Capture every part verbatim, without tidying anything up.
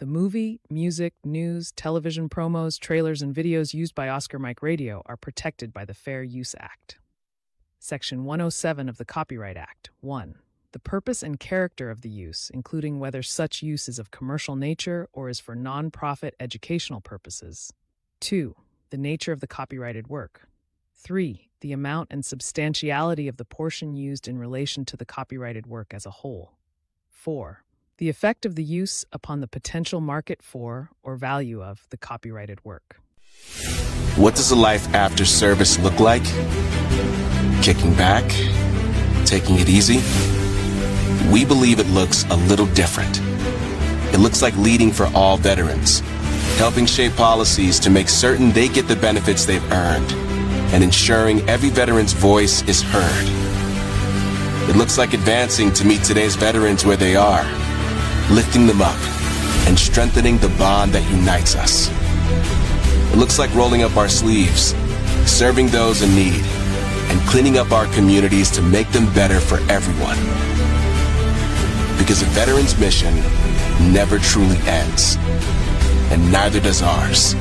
The movie, music, news, television promos, trailers, and videos used by Oscar Mike Radio are protected by the Fair Use Act. Section one oh seven of the Copyright Act. one. The purpose and character of the use, including whether such use is of commercial nature or is for non-profit educational purposes. two. The nature of the copyrighted work. three. The amount and substantiality of the portion used in relation to the copyrighted work as a whole. four. The effect of the use upon the potential market for or value of the copyrighted work. What does a life after service look like? Kicking back? Taking it easy? We believe it looks a little different. It looks like leading for all veterans, helping shape policies to make certain they get the benefits they've earned, and ensuring every veteran's voice is heard. It looks like advancing to meet today's veterans where they are, lifting them up, and strengthening the bond that unites us. It looks like rolling up our sleeves, serving those in need, and cleaning up our communities to make them better for everyone. Because a veteran's mission never truly ends, and neither does ours.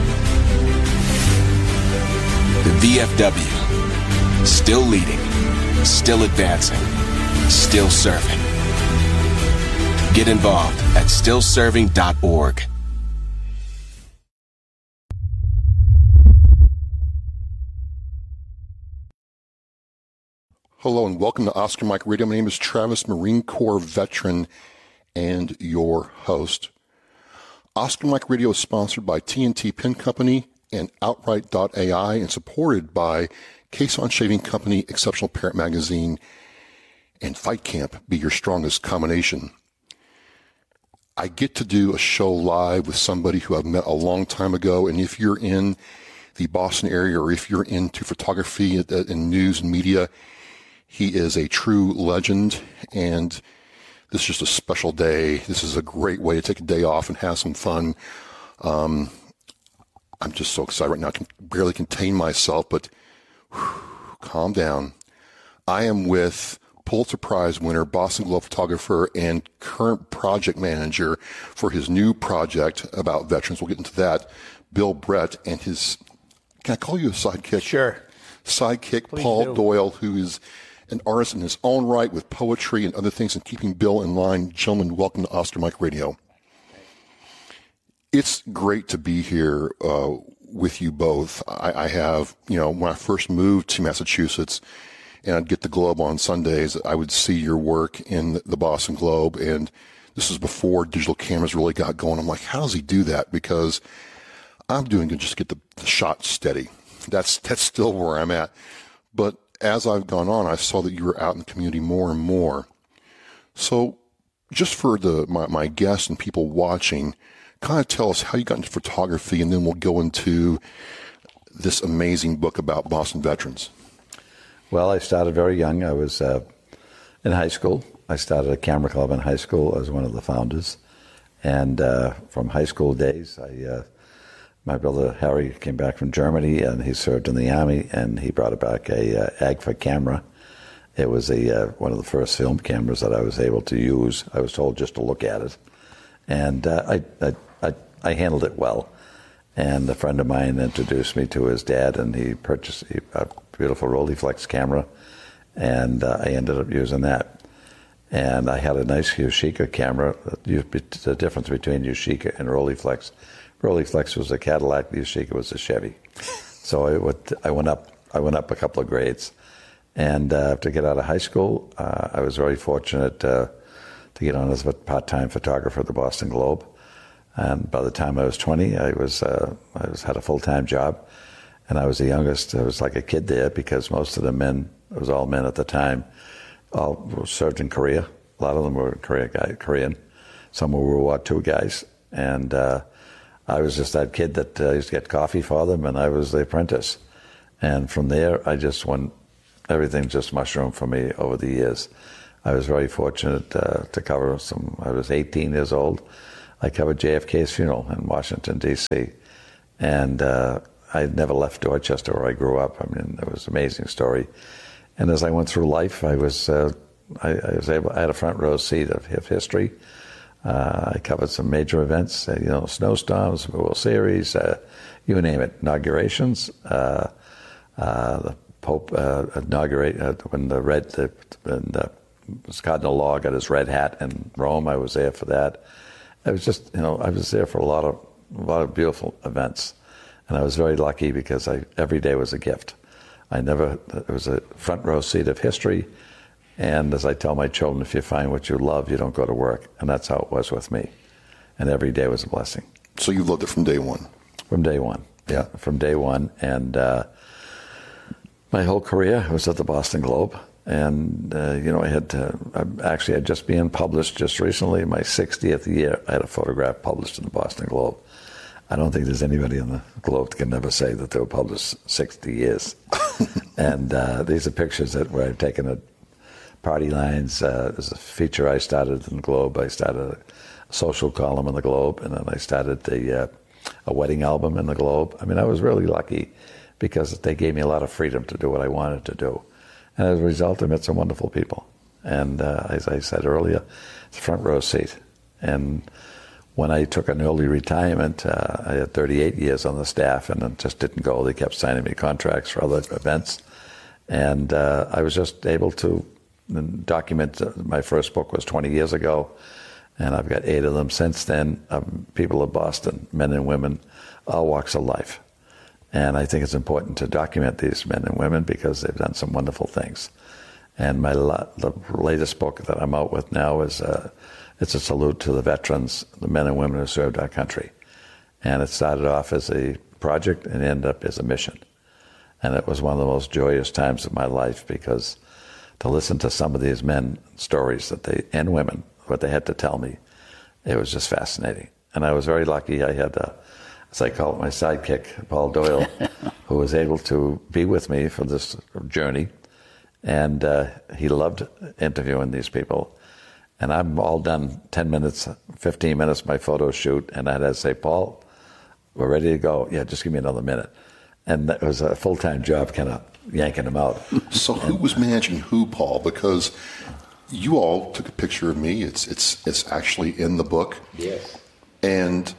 The V F W, still leading, still advancing, still serving. Get involved at still serving dot org. Hello and welcome to Oscar Mike Radio. My name is Travis, Marine Corps veteran and your host. Oscar Mike Radio is sponsored by T N T Pen Company and Outright dot A I and supported by Caisson Shaving Company, Exceptional Parent Magazine, and Fight Camp. Be your strongest combination. I get to do a show live with somebody who I've met a long time ago, and if you're in the Boston area or if you're into photography and news and media, he is a true legend, and this is just a special day. This is a great way to take a day off and have some fun. Um, I'm just so excited right now. I can barely contain myself, but whew, calm down. I am with Pulitzer Prize winner, Boston Globe photographer, and current project manager for his new project about veterans. We'll get into that. Bill Brett and his, can I call you a sidekick? Sure. Sidekick, Please Paul do. Doyle, who is an artist in his own right with poetry and other things and keeping Bill in line. Gentlemen, welcome to Oscar Mike Radio. It's great to be here uh, with you both. I, I have, you know, when I first moved to Massachusetts and I'd get the Globe on Sundays, I would see your work in the Boston Globe, and this was before digital cameras really got going. I'm like, how does he do that? Because I'm doing it just to get the, the shot steady. That's that's still where I'm at. But as I've gone on, I saw that you were out in the community more and more. So just for the my, my guests and people watching, kind of tell us how you got into photography, and then we'll go into this amazing book about Boston veterans. Well, I started very young. I was uh, in high school. I started a camera club in high school. I was one of the founders. And uh, from high school days, I, uh, my brother Harry came back from Germany, and he served in the Army, and he brought back a uh, Agfa camera. It was a uh, one of the first film cameras that I was able to use. I was told just to look at it. And uh, I, I, I, I handled it well. And a friend of mine introduced me to his dad, and he purchased a beautiful Rolleiflex camera, and uh, I ended up using that. And I had a nice Yashica camera. The difference between Yashica and Rolleiflex, Rolleiflex was a Cadillac, Yashica was a Chevy. So I went, I went up, I went up a couple of grades. And uh, to get out of high school, uh, I was very fortunate uh, to get on as a part-time photographer at the Boston Globe. And by the time I was twenty, I was uh, I was had a full-time job, and I was the youngest. I was like a kid there because most of the men, it was all men at the time, all served in Korea. A lot of them were Korea guy, Korean. Some were World War Two guys, and uh, I was just that kid that uh, used to get coffee for them, and I was the apprentice. And from there, I just went. Everything just mushroomed for me over the years. I was very fortunate uh, to cover some. I was eighteen years old. I covered J F K's funeral in Washington, D C, and uh, I never left Dorchester where I grew up. I mean, it was an amazing story. And as I went through life, I was uh, I, I was able. I had a front row seat of, of history. Uh, I covered some major events, uh, you know, snowstorms, World Series, uh, you name it, inaugurations. Uh, uh, the Pope uh, inaugurate uh, when the red the, when the Cardinal Law got his red hat in Rome. I was there for that. I was just, you know, I was there for a lot of a lot of beautiful events, and I was very lucky because I every day was a gift. I never it was a front row seat of history, and as I tell my children, if you find what you love, you don't go to work, and that's how it was with me. And every day was a blessing. So you loved it from day one. From day one, yeah, from day one, and uh, my whole career was at the Boston Globe. And, uh, you know, I had to, I actually had just been published just recently, my sixtieth year, I had a photograph published in the Boston Globe. I don't think there's anybody in the Globe that can never say that they were published sixty years. And uh, these are pictures that where I've taken at party lines. Uh, there's a feature I started in the Globe. I started a social column in the Globe, and then I started the, uh, a wedding album in the Globe. I mean, I was really lucky because they gave me a lot of freedom to do what I wanted to do. And as a result, I met some wonderful people. And uh, as I said earlier, it's a front row seat. And when I took an early retirement, uh, I had thirty-eight years on the staff, and it just didn't go. They kept signing me contracts for other events. And uh, I was just able to document. Uh, my first book was twenty years ago, and I've got eight of them since then. Um, people of Boston, men and women, all walks of life. And I think it's important to document these men and women because they've done some wonderful things. And my la- the latest book that I'm out with now is uh, it's a salute to the veterans, the men and women who served our country. And it started off as a project and ended up as a mission. And it was one of the most joyous times of my life because to listen to some of these men stories that they and women, what they had to tell me, it was just fascinating. And I was very lucky. I had a as I call it, my sidekick, Paul Doyle, who was able to be with me for this journey. And uh, he loved interviewing these people. And I'm all done, ten minutes, fifteen minutes, my photo shoot. And I had to say, Paul, we're ready to go. Yeah, just give me another minute. And it was a full-time job kind of yanking them out. So who was managing who, Paul? Because you all took a picture of me. It's, it's, it's actually in the book. Yes. And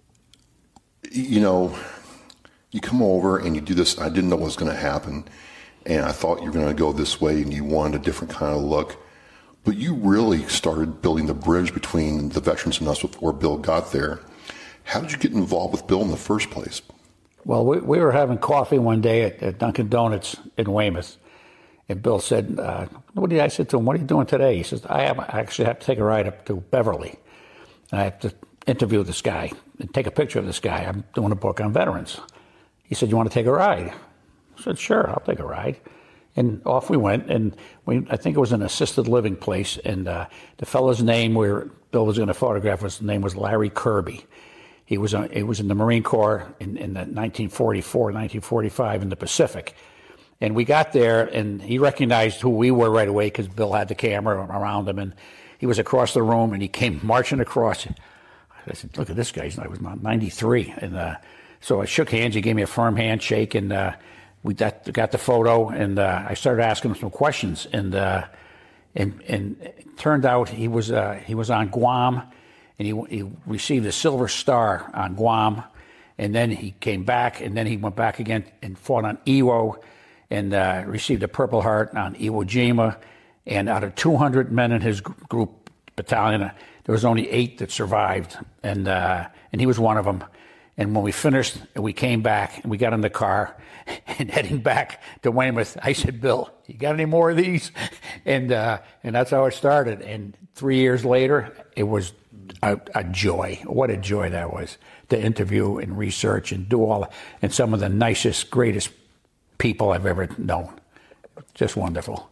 you know, you come over and you do this. I didn't know what was going to happen, and I thought you were going to go this way, and you wanted a different kind of look. But you really started building the bridge between the veterans and us before Bill got there. How did you get involved with Bill in the first place? Well, we, we were having coffee one day at, at Dunkin' Donuts in Weymouth, and Bill said, uh, "What did I said to him? What are you doing today?" He says, "I, have, I actually have to take a ride up to Beverly, and I have to interview this guy and take a picture of this guy. I'm doing a book on veterans." He said, "You want to take a ride?" I said, "Sure, I'll take a ride." And off we went, and we, I think it was an assisted living place, and uh, the fellow's name where Bill was going to photograph, his name was Larry Kirby. He was, on, he was in the Marine Corps in, in the nineteen forty-four, nineteen forty-five in the Pacific. And we got there, and he recognized who we were right away because Bill had the camera around him, and he was across the room, and he came marching across. I said, "Look at this guy." I was ninety-three. And uh, so I shook hands. He gave me a firm handshake, and uh, we got, got the photo. And uh, I started asking him some questions. And uh, and, and it turned out he was uh, he was on Guam, and he, he received a Silver Star on Guam. And then he came back, and then he went back again and fought on Iwo, and uh, received a Purple Heart on Iwo Jima. And out of two hundred men in his group battalion, there was only eight that survived, and uh, and he was one of them. And when we finished, we came back, and we got in the car, and heading back to Weymouth, I said, "Bill, you got any more of these?" And uh, and that's how it started. And three years later, it was a, a joy. What a joy that was to interview and research and do all, and some of the nicest, greatest people I've ever known. Just wonderful.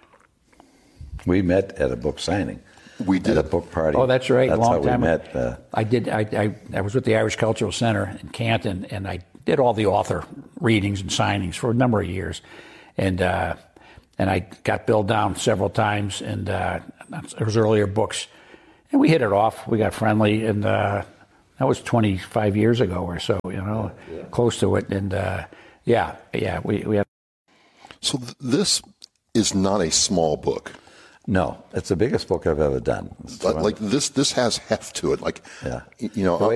We met at a book signing. We did at a book party. Oh, that's right. That's a long how time we met. Uh, I did. I, I I was with the Irish Cultural Center in Canton, and I did all the author readings and signings for a number of years, and uh, and I got Bill down several times, and uh, there was earlier books, and we hit it off. We got friendly, and uh, that was twenty-five years ago or so. You know, yeah. Close to it, and uh, yeah, yeah, we we have. So th- this is not a small book. No, it's the biggest book I've ever done. But like this, this has heft to it. Like, Yeah. you know, The way